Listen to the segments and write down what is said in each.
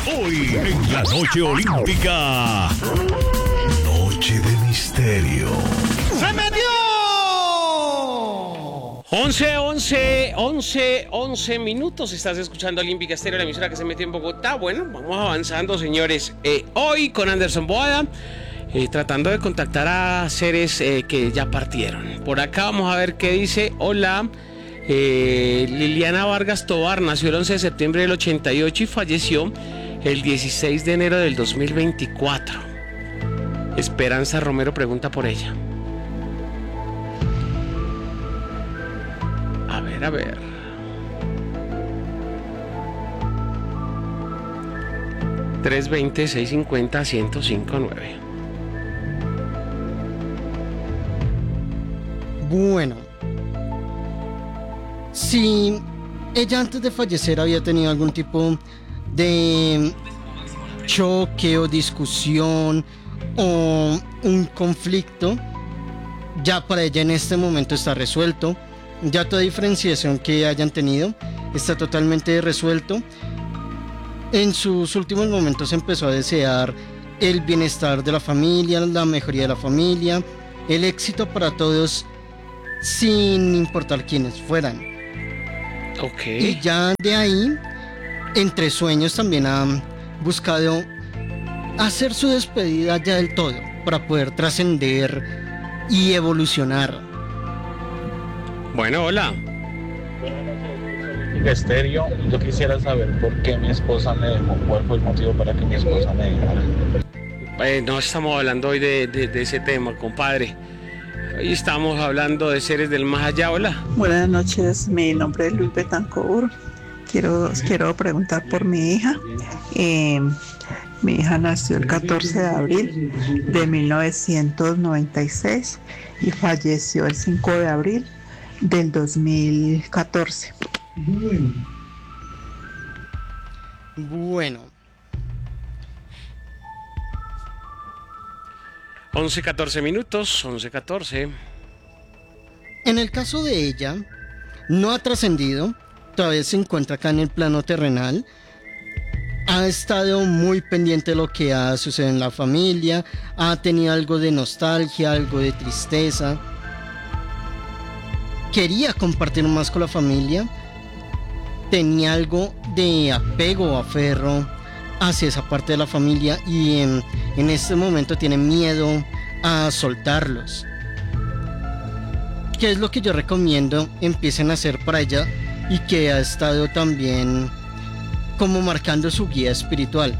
Hoy en la noche olímpica. Noche de misterio. ¡Se metió! 11 minutos. Estás escuchando Olímpica Estéreo, la emisora que se metió en Bogotá. Bueno, vamos avanzando, señores. Hoy con Anderson Boada, tratando de contactar a seres que ya partieron. Por acá vamos a ver qué dice. Hola. Liliana Vargas Tovar nació el 11 de septiembre del 88 y falleció el 16 de enero del 2024. Esperanza Romero pregunta por ella. A ver. (320-650-1059). Bueno, si ella antes de fallecer había tenido algún tipo de choque o discusión o un conflicto, ya para ella en este momento está resuelto. Ya toda diferenciación que hayan tenido está totalmente resuelto. En sus últimos momentos empezó a desear el bienestar de la familia, la mejoría de la familia, el éxito para todos, sin importar quiénes fueran. Ok. Y ya de ahí, entre sueños, también ha buscado hacer su despedida ya del todo, para poder trascender y evolucionar. Bueno, hola. Estéreo, yo quisiera saber por qué mi esposa me dejó, cuál fue el motivo para que mi esposa me dejara. No estamos hablando hoy de ese tema, compadre. Hoy estamos hablando de seres del más allá. Hola. Buenas noches, mi nombre es Luis Betancourt. Quiero preguntar por mi hija. Mi hija nació el 14 de abril de 1996 y falleció el 5 de abril del 2014. Bueno. 11:14 minutos, 11:14. En el caso de ella, no ha trascendido, todavía se encuentra acá en el plano terrenal. Ha estado muy pendiente de lo que ha sucedido en la familia, ha tenido algo de nostalgia, algo de tristeza. Quería compartir más con la familia, tenía algo de apego o aferro hacia esa parte de la familia y en este momento tiene miedo a soltarlos. ¿Qué es lo que yo recomiendo empiecen a hacer para ella y que ha estado también como marcando su guía espiritual?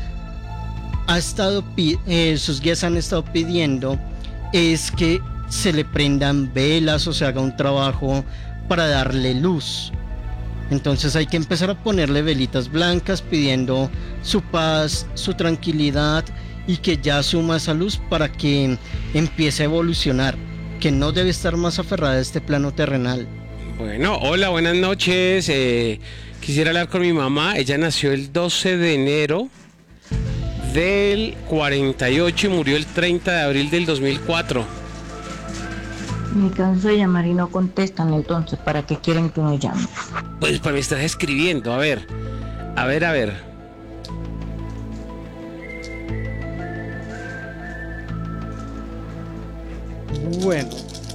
Sus guías han estado pidiendo es que se le prendan velas o se haga un trabajo para darle luz. Entonces hay que empezar a ponerle velitas blancas pidiendo su paz, su tranquilidad y que ya suma esa luz para que empiece a evolucionar, que no debe estar más aferrada a este plano terrenal. Bueno, hola, buenas noches. Quisiera hablar con mi mamá. Ella nació el 12 de enero del 48 y murió el 30 de abril del 2004. Me canso de llamar y no contestan, entonces, ¿para qué quieren que uno llame? Pues me estás escribiendo, a ver. Bueno.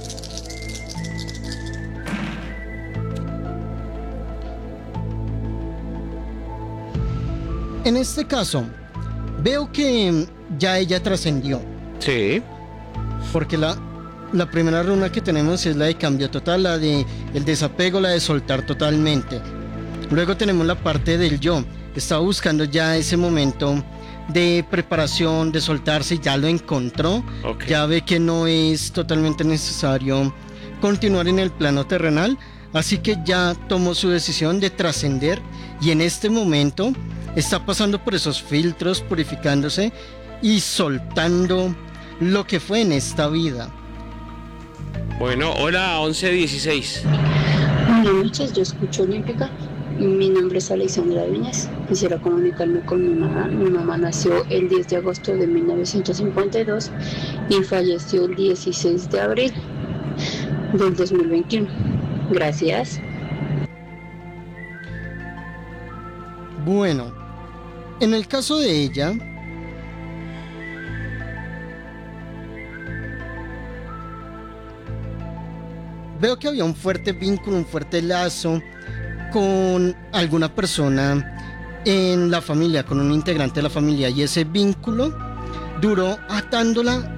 En este caso, veo que ya ella trascendió. Sí. Porque la primera runa que tenemos es la de cambio total, la de el desapego, la de soltar totalmente. Luego tenemos la parte del yo. Estaba buscando ya ese momento de preparación, de soltarse, ya lo encontró. Okay. Ya ve que no es totalmente necesario continuar en el plano terrenal, así que ya tomó su decisión de trascender y en este momento está pasando por esos filtros, purificándose y soltando lo que fue en esta vida. Bueno, hola, 11:16. Buenas noches, yo escucho Olímpica. Mi nombre es Alexandra Viñas. Quisiera comunicarme con mi mamá. Mi mamá nació el 10 de agosto de 1952 y falleció el 16 de abril del 2021. Gracias. Bueno, En el caso de ella, veo que había un fuerte vínculo, un fuerte lazo con alguna persona en la familia, con un integrante de la familia, y ese vínculo duró atándola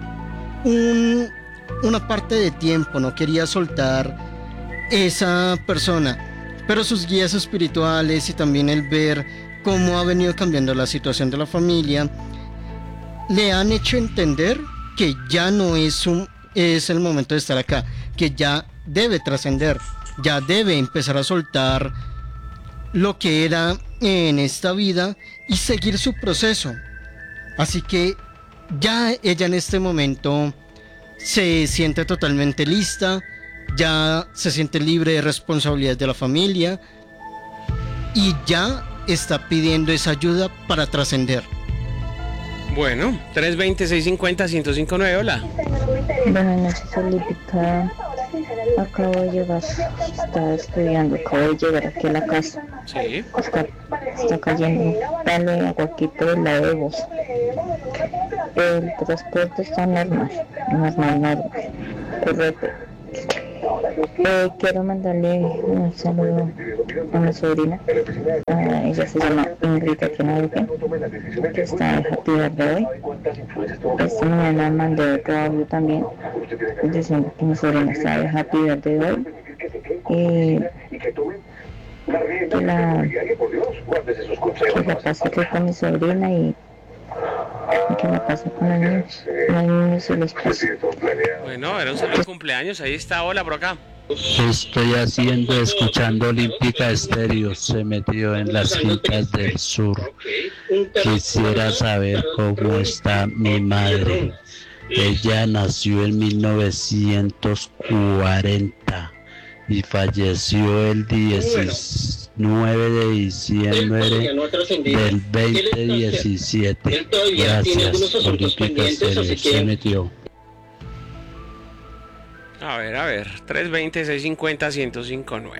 una parte de tiempo, no quería soltar esa persona, pero sus guías espirituales y también el ver cómo ha venido cambiando la situación de la familia le han hecho entender que ya no es el momento de estar acá, que ya debe trascender, ya debe empezar a soltar lo que era en esta vida y seguir su proceso. Así que ya ella en este momento se siente totalmente lista, ya se siente libre de responsabilidades de la familia y ya está pidiendo esa ayuda para trascender. Bueno, 320-650-1059, hola. Buenas noches, Olímpica. Acabo de llegar, estaba estudiando, acabo de llegar aquí a la casa. Sí. Está cayendo un palo de agua aquí por el lado de vos. El transporte está normal, correcto. Quiero mandarle un saludo a mi sobrina. Ella se llama Ingrid Akenaduke, que está en Happy Birthday hoy. Esta mañana mandé otro audio también diciendo que mi sobrina está de Happy Birthday hoy. Que la pase aquí con mi sobrina y que la pase con los niños y los pase. Bueno, era un saludo de cumpleaños, ahí está, hola por acá. Estoy escuchando Olímpica Estéreo, se metió en las fincas del sur. Quisiera saber cómo está mi madre. Ella nació en 1940 y falleció el 19 de diciembre del 2017. Gracias, Olímpica Estéreo, se metió. A ver, 320-650-1059.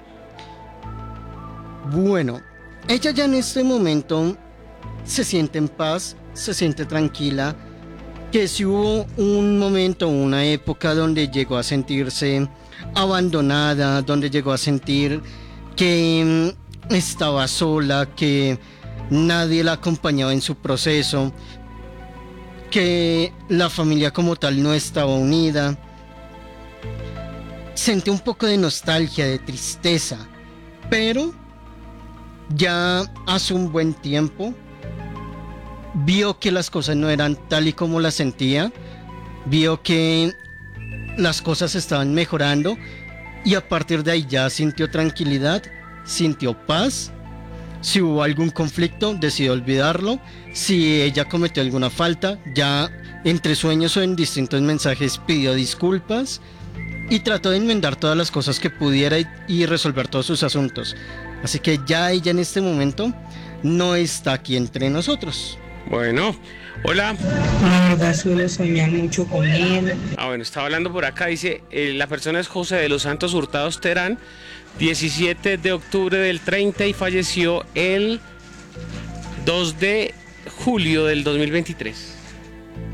Bueno, ella ya en este momento se siente en paz, se siente tranquila, que si hubo un momento, una época donde llegó a sentirse abandonada, donde llegó a sentir que estaba sola, que nadie la acompañaba en su proceso, que la familia como tal no estaba unida. Sentí un poco de nostalgia, de tristeza, pero ya hace un buen tiempo vio que las cosas no eran tal y como las sentía, vio que las cosas estaban mejorando y a partir de ahí ya sintió tranquilidad, sintió paz. Si hubo algún conflicto, decidió olvidarlo. Si ella cometió alguna falta, ya entre sueños o en distintos mensajes pidió disculpas y trató de enmendar todas las cosas que pudiera y resolver todos sus asuntos. Así que ya ella en este momento no está aquí entre nosotros. Bueno, hola. La verdad suelo soñar mucho con él. Bueno, estaba hablando por acá, dice, la persona es José de los Santos Hurtados Terán, 17 de octubre del 30 y falleció el 2 de julio del 2023.